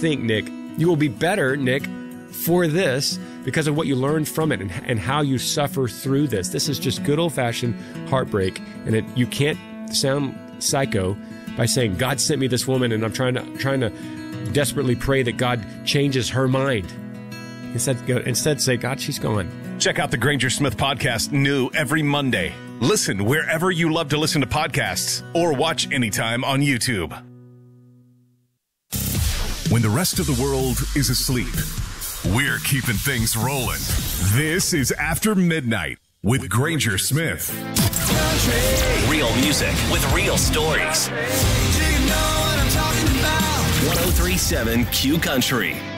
think, Nick. You will be better, Nick, for this because of what you learned from it and how you suffer through this. This is just good old-fashioned heartbreak, and you can't sound psycho by saying, God sent me this woman, and I'm trying to desperately pray that God changes her mind. Instead say, God, she's gone. Check out the Granger Smith Podcast, new every Monday. Listen wherever you love to listen to podcasts, or watch anytime on YouTube. When the rest of the world is asleep, we're keeping things rolling. This is After Midnight with Granger Smith. Real music with real stories. 1037 Q Country.